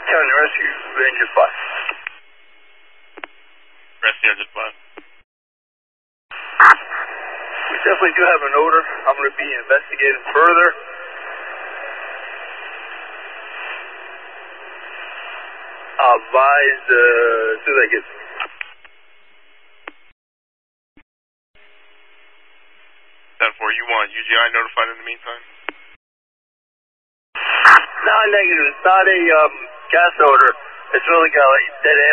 County Rescue, Engine 5. Rescue Engine 5. We definitely do have an odor. I'm going to be investigating further. I'll advise as soon as I get there. 10-4, you want UGI notified in the meantime? No, negative. It's not a gas odor. It's really got like dead